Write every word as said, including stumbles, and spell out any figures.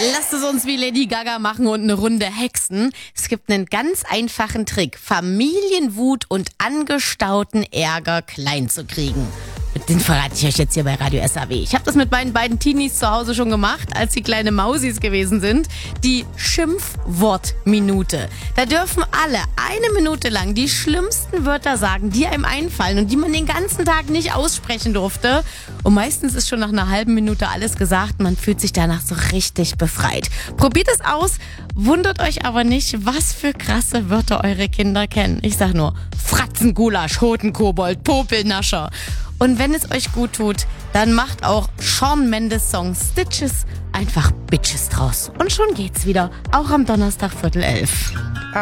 Lasst es uns wie Lady Gaga machen und eine Runde hexen. Es gibt einen ganz einfachen Trick, Familienwut und angestauten Ärger klein zu kriegen. Den verrate ich euch jetzt hier bei Radio S A W. Ich habe das mit meinen beiden Teenies zu Hause schon gemacht, als sie kleine Mausis gewesen sind. Die Schimpfwortminute. Da dürfen alle eine Minute lang die schlimmsten Wörter sagen, die einem einfallen und die man den ganzen Tag nicht aussprechen durfte. Und meistens ist schon nach einer halben Minute alles gesagt. Man fühlt sich danach so richtig befreit. Probiert es aus, wundert euch aber nicht, was für krasse Wörter eure Kinder kennen. Ich sag nur Fratzengulasch, Hodenkobold, Popelnascher. Und wenn es euch gut tut, dann macht auch Shawn Mendes Song Stitches einfach Bitches draus. Und schon geht's wieder, auch am Donnerstag Viertel elf.